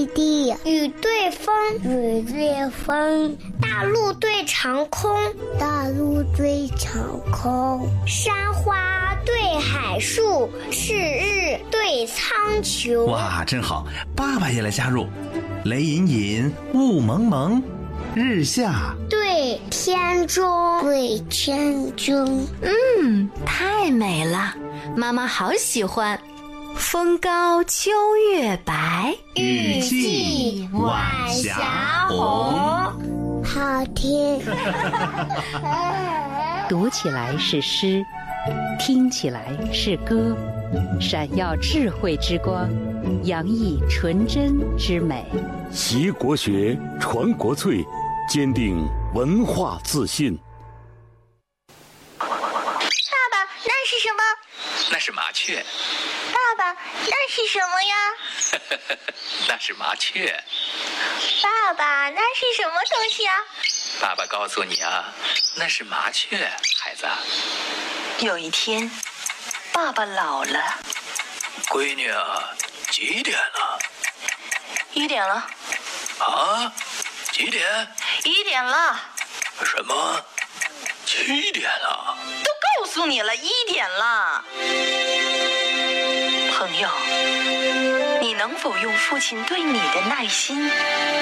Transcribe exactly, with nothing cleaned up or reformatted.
地，雨对风，雨对风，大陆对长空，大陆对长空，山花对海树，是日对苍穹。 哇，真好！爸爸也来加入。雷隐隐，雾蒙蒙，日下对天中，对天中。 嗯，太美了，妈妈好喜欢。风高秋月白， 雨霁晚霞红。 好听。 读起来是诗，听起来是歌，闪耀智慧之光，洋溢纯真之美。 习国学，传国粹，坚定文化自信。 爸爸，那是什么？ 那是麻雀。 爸爸，那是什么呀？ 那是麻雀。 爸爸，那是什么东西啊？ 爸爸告诉你啊，那是麻雀，孩子。 有一天，爸爸老了。 闺女啊，几点了？ 一点了。 啊？几点？ 一点了。 什么？七点了？ 都告诉你了，一点了。朋友，你能否用父亲对你的耐心